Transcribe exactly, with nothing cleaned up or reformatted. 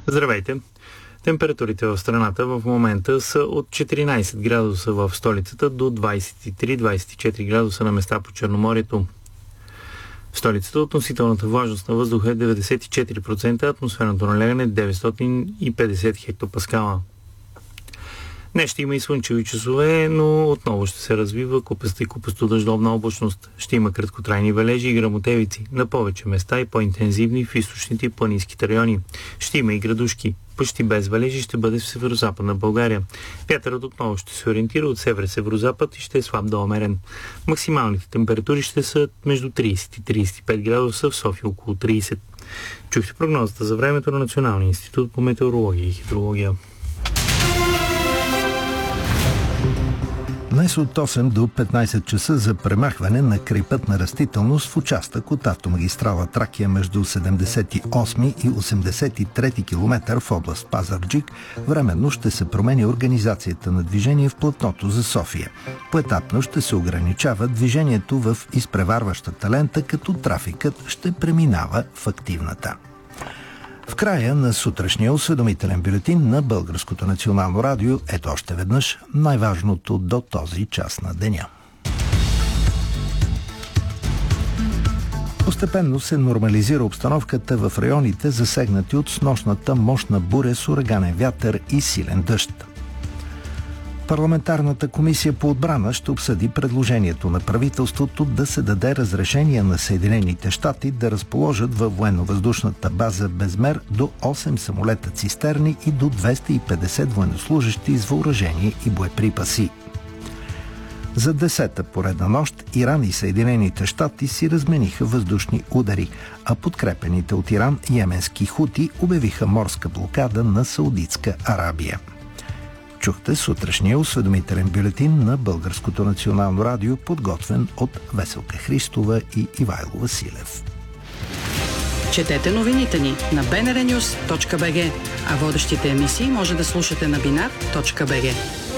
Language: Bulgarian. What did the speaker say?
Здравейте! Температурите в страната в момента са от четиринайсет градуса в столицата до двайсет и три до двайсет и четири градуса на места по Черноморието. В столицата относителната влажност на въздуха е деветдесет и четири процента, атмосферното налягане е деветстотин и петдесет хектопаскала. Днес ще има и слънчеви часове, но отново ще се развива купеста и купесто-дъждовна облачност. Ще има краткотрайни валежи и гръмотевици на повече места и по-интензивни в източните и планинските райони. Ще има и градушки. Почти без валежи ще бъде в северо-западна България. Вятърът отново ще се ориентира от север-северозапад и ще е слаб до умерен. Максималните температури ще са между трийсет и трийсет и пет градуса, в София около трийсет. Чухте прогнозата за времето на Националния институт по метеорология и хидрология. Днес от осем до петнайсет часа за премахване на крайпътна растителност в участък от автомагистрала Тракия между седемдесет и осми и осемдесет и трети километър в област Пазарджик. Временно ще се промени организацията на движение в платното за София. Поетапно ще се ограничава движението в изпреварващата лента, като трафикът ще преминава в активната. В края на сутрешния осведомителен бюлетин на Българското национално радио ето още веднъж най-важното до този час на деня. Постепенно се нормализира обстановката в районите, засегнати от снощната мощна буря с ураганен вятър и силен дъжд. Парламентарната комисия по отбрана ще обсъди предложението на правителството да се даде разрешение на Съединените щати да разположат във военно-въздушната база Безмер до осем самолета цистерни и до двеста и петдесет военнослужещи с въоръжение и боеприпаси. За десета поредна нощ Иран и Съединените щати си размениха въздушни удари, а подкрепените от Иран йеменски хути обявиха морска блокада на Саудитска Арабия. Чухте сутрешния осведомителен бюлетин на Българското национално радио, подготвен от Веселка Христова и Ивайло Василев. Четете новините ни на би ен ар нюз точка би джи, а водещите емисии може да слушате на бинар точка би джи.